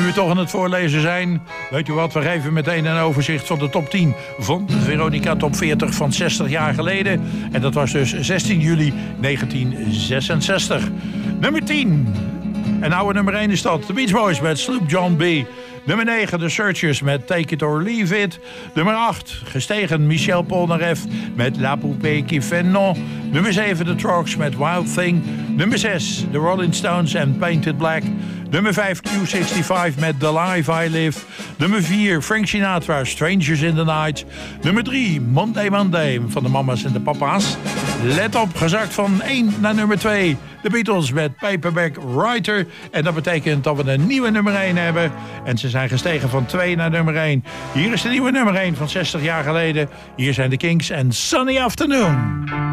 we toch aan het voorlezen zijn, weet u wat, we geven meteen een overzicht van de top 10 van de Veronica Top 40 van 60 jaar geleden. En dat was dus 16 juli 1966. Nummer 10. En oude nummer 1 is dat. The Beach Boys met Sloop John B. Nummer 9, The Searchers met Take It or Leave It. Nummer 8, gestegen Michel Polnareff met La Poupée qui fait non. Nummer 7, The Trogs met Wild Thing. Nummer 6, The Rolling Stones en Painted Black. Nummer 5, Q65 met The Life I Live. Nummer 4, Frank Sinatra, Strangers in the Night. Nummer 3, Monday Monday van de mama's en de papa's. Let op, gezakt van 1 naar nummer 2. De Beatles met Paperback Writer. En dat betekent dat we een nieuwe nummer 1 hebben. En ze zijn gestegen van 2 naar nummer 1. Hier is de nieuwe nummer 1 van 60 jaar geleden. Hier zijn de Kinks en Sunny Afternoon.